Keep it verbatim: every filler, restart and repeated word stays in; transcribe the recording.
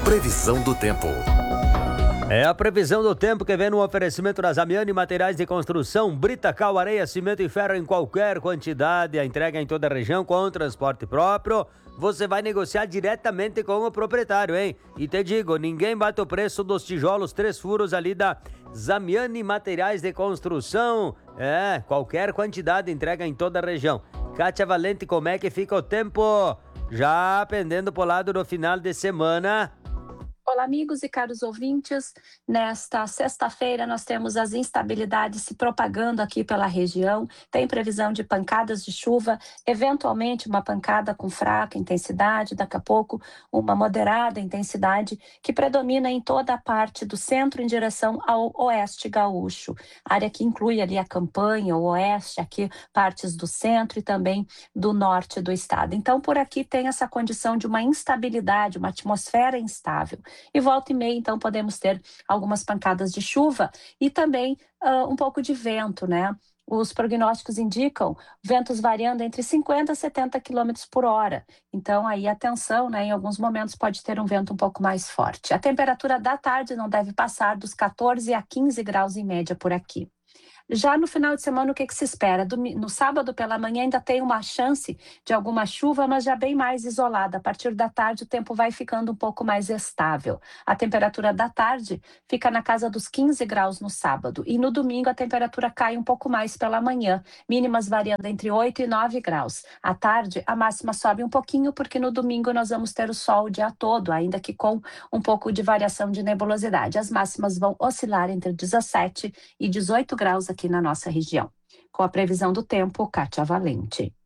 Previsão do tempo. É a previsão do tempo que vem no oferecimento da Zamiani Materiais de Construção, brita, cal, areia, cimento e ferro em qualquer quantidade, a entrega em toda a região com transporte próprio. Você vai negociar diretamente com o proprietário, hein? E te digo, ninguém bate o preço dos tijolos três furos ali da Zamiani Materiais de Construção. É, qualquer quantidade, entrega em toda a região. Kátia Valente, como é que fica o tempo? Já pendendo pro lado do final de semana. Olá, amigos e caros ouvintes. Nesta sexta-feira, nós temos as instabilidades se propagando aqui pela região. Tem previsão de pancadas de chuva, eventualmente uma pancada com fraca intensidade, daqui a pouco uma moderada intensidade, que predomina em toda a parte do centro em direção ao oeste gaúcho. Área que inclui ali a campanha, o oeste, aqui partes do centro e também do norte do estado. Então, por aqui tem essa condição de uma instabilidade, uma atmosfera instável. E volta e meia, então, podemos ter algumas pancadas de chuva e também uh, um pouco de vento, né? Os prognósticos indicam ventos variando entre cinquenta e setenta quilômetros por hora. Então, aí, atenção, né? Em alguns momentos pode ter um vento um pouco mais forte. A temperatura da tarde não deve passar dos quatorze a quinze graus em média por aqui. Já no final de semana, o que, que se espera? No sábado pela manhã ainda tem uma chance de alguma chuva, mas já bem mais isolada. A partir da tarde o tempo vai ficando um pouco mais estável. A temperatura da tarde fica na casa dos quinze graus no sábado. E no domingo a temperatura cai um pouco mais pela manhã, mínimas variando entre oito e nove graus. À tarde a máxima sobe um pouquinho, porque no domingo nós vamos ter o sol o dia todo, ainda que com um pouco de variação de nebulosidade. As máximas vão oscilar entre dezessete e dezoito graus aqui na nossa região. Com a previsão do tempo, Kátia Valente.